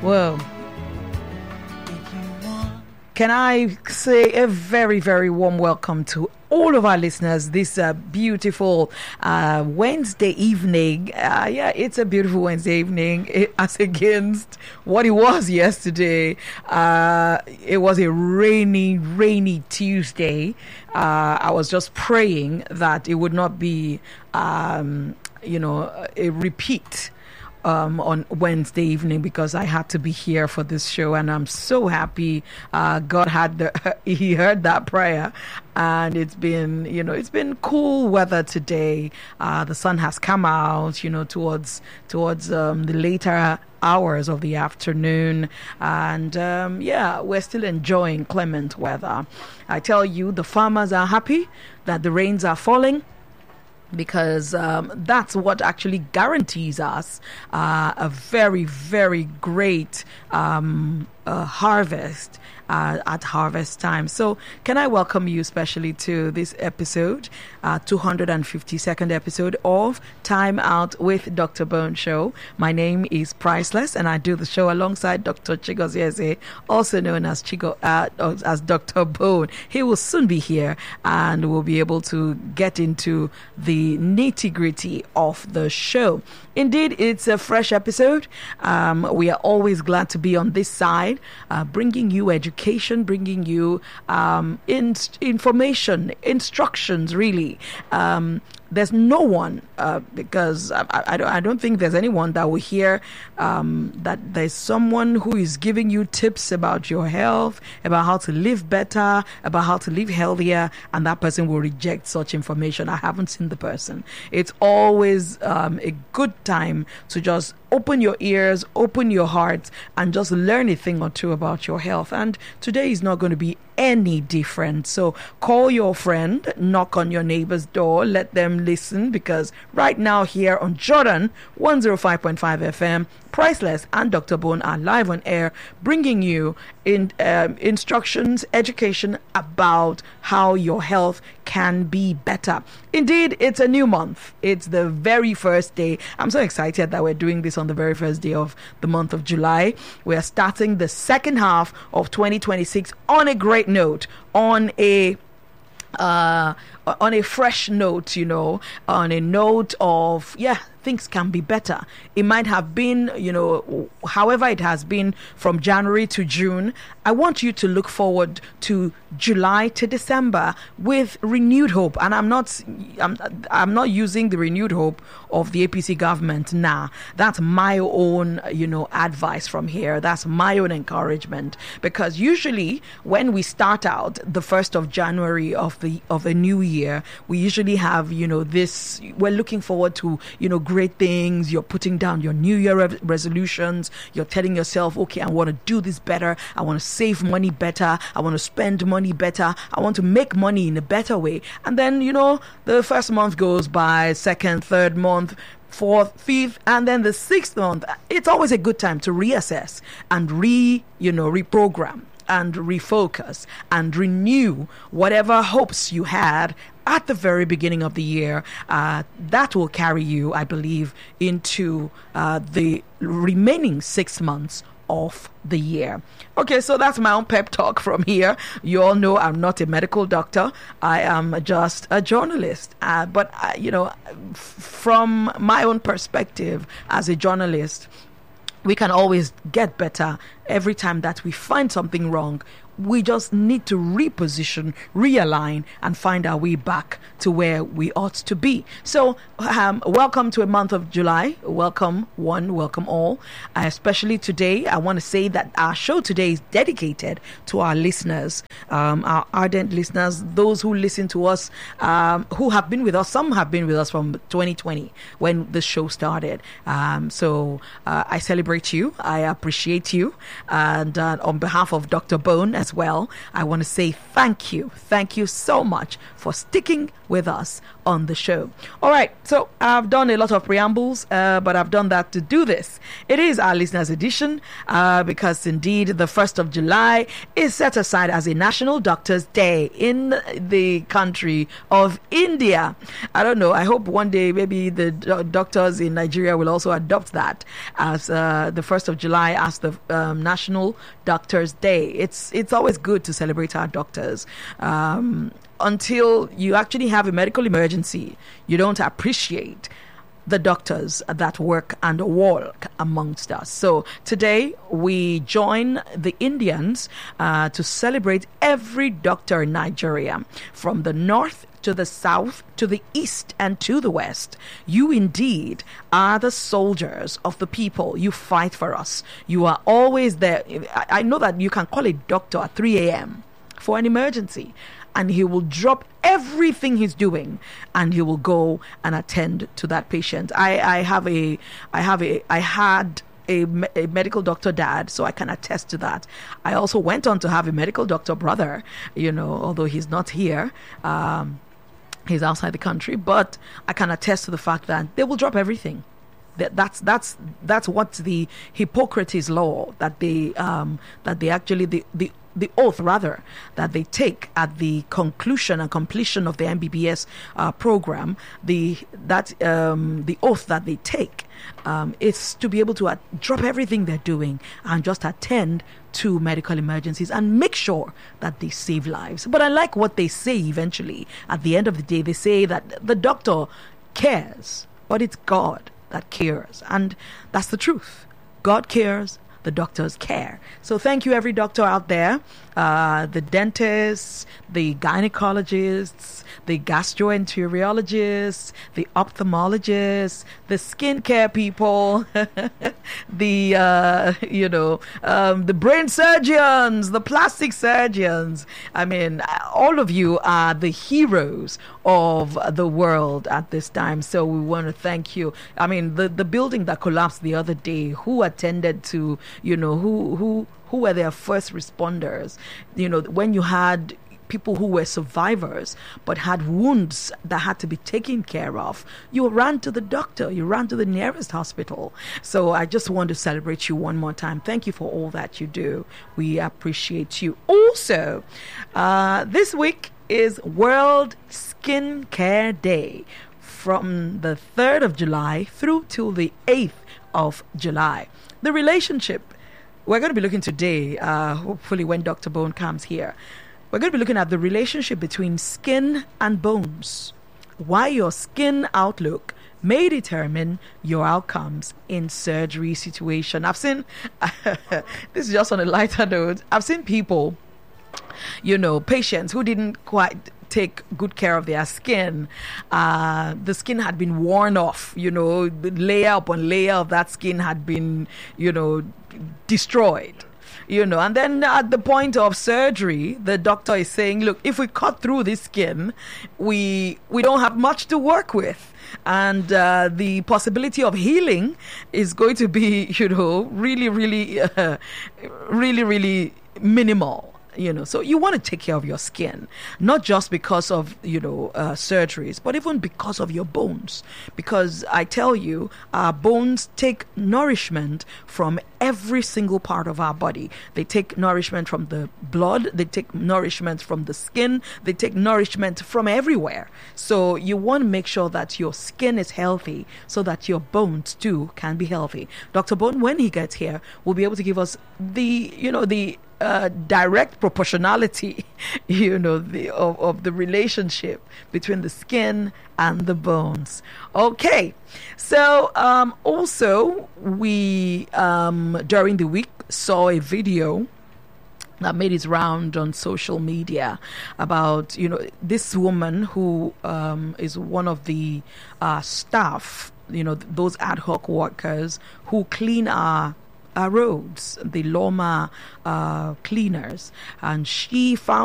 Well, can I say a very, very warm welcome to all of our listeners this beautiful Wednesday evening. It's a beautiful Wednesday evening as against what it was yesterday. It was a rainy Tuesday. I was just praying that it would not be, a repeat on Wednesday evening, because I had to be here for this show, and I'm so happy God he heard that prayer. And it's been cool weather today. The sun has come out, towards the later hours of the afternoon, and we're still enjoying clement weather. I tell you, the farmers are happy that the rains are falling, because that's what actually guarantees us a very, very great harvest at harvest time. So can I welcome you especially to this episode, 252nd episode of Time Out with Dr. Bone Show. My name is Priceless, and I do the show alongside Dr. Chigozie, also known as as Dr. Bone. He will soon be here, and we'll be able to get into the nitty-gritty of the show. Indeed, it's a fresh episode. We are always glad to be on this side, bringing you education, bringing you information, instructions, really. There's no one, because I don't think there's anyone that will hear that there's someone who is giving you tips about your health, about how to live better, about how to live healthier, and that person will reject such information. I haven't seen the person. It's always a good time to just open your ears, open your heart, and just learn a thing or two about your health. And today is not going to be any different. So call your friend, knock on your neighbor's door, let them listen, because right now here on Jordan 105.5 FM, Priceless and Dr. Bone are live on air, bringing you instructions, education about how your health can be better. Indeed, it's a new month. It's the very first day. I'm so excited that we're doing this on the very first day of the month of July. We're starting the second half of 2026 on a great note, on a fresh note, on a note of, things can be better. It might have been, however it has been from January to June. I want you to look forward to July to December with renewed hope. And I'm not using the renewed hope of the APC government. Nah, that's my own, advice from here. That's my own encouragement, because usually when we start out the 1st of January of a new year, we usually have, we're looking forward to, great things. You're putting down your New Year resolutions. You're telling yourself, okay, I want to do this better. I want to save money better. I want to spend money better. I want to make money in a better way. And then, the first month goes by, second, third month, fourth, fifth, and then the 6th month. It's always a good time to reassess and reprogram and refocus and renew whatever hopes you had at the very beginning of the year. That will carry you, I believe, into the remaining 6 months of the year. Okay, so that's my own pep talk from here. You all know I'm not a medical doctor. I am just a journalist. But from my own perspective as a journalist, we can always get better. Every time that we find something wrong, we just need to reposition, realign, and find our way back to where we ought to be. So, welcome to a month of July. Welcome one, welcome all. Especially today, I want to say that our show today is dedicated to our listeners, our ardent listeners, those who listen to us, who have been with us. Some have been with us from 2020 when the show started. So I celebrate you. I appreciate you. And on behalf of Dr. Bone as well, I want to say thank you. Thank you so much for sticking with us on the show. All right, so I've done a lot of preambles, but I've done that to do this. It is our listeners' edition because indeed the 1st of July is set aside as a National Doctors' Day in the country of India. I don't know. I hope one day maybe the doctors in Nigeria will also adopt that as the 1st of July as the National Doctors' Day. It's always good to celebrate our doctors. Until you actually have a medical emergency, you don't appreciate the doctors that work and walk amongst us. So today we join the Indians to celebrate every doctor in Nigeria, from the north to the south, to the east, and to the west. You indeed are the soldiers of the people. You fight for us. You are always there. I know that you can call a doctor at 3 a.m. for an emergency, and he will drop everything he's doing and he will go and attend to that patient. I had a medical doctor dad, so I can attest to that. I also went on to have a medical doctor brother, although he's not here. He's outside the country, but I can attest to the fact that they will drop everything. That's what the Hippocrates law that they actually the oath rather that they take at the conclusion and completion of the MBBS program. The oath that they take is to be able to drop everything they're doing and just attend to medical emergencies and make sure that they save lives. But I like what they say eventually. At the end of the day, they say that the doctor cares, but it's God that cares. And that's the truth. God cares. The doctors care. So thank you, every doctor out there, the dentists, the gynecologists, the gastroenterologists, the ophthalmologists, the skincare people, the brain surgeons, the plastic surgeons. I mean, all of you are the heroes of the world at this time. So we want to thank you. I mean, the building that collapsed the other day, who attended to, who were their first responders? When you had people who were survivors but had wounds that had to be taken care of, you ran to the doctor, you ran to the nearest hospital. So I just want to celebrate you one more time. Thank you for all that you do. We appreciate you. Also, this week is World Skin Care Day, from the 3rd of July through till the 8th of July. The relationship we're going to be looking today, hopefully when Dr. Bone comes here, we're going to be looking at the relationship between skin and bones. Why your skin outlook may determine your outcomes in surgery situation. I've seen, this is just on a lighter note, I've seen people, patients who didn't quite take good care of their skin. The skin had been worn off, layer upon layer of that skin had been, destroyed. And then at the point of surgery, the doctor is saying, look, if we cut through this skin, we don't have much to work with. And the possibility of healing is going to be, really, really minimal. So you want to take care of your skin, not just because of, surgeries, but even because of your bones. Because I tell you, our bones take nourishment from every single part of our body. They take nourishment from the blood, they take nourishment from the skin, they take nourishment from everywhere. So you want to make sure that your skin is healthy so that your bones too can be healthy. Dr. Bone, when he gets here, will be able to give us the direct proportionality, of the relationship between the skin and the bones. Okay, so also we during the week saw a video that made its round on social media about this woman who is one of the staff, those ad hoc workers who clean our roads, the Loma cleaners, and she found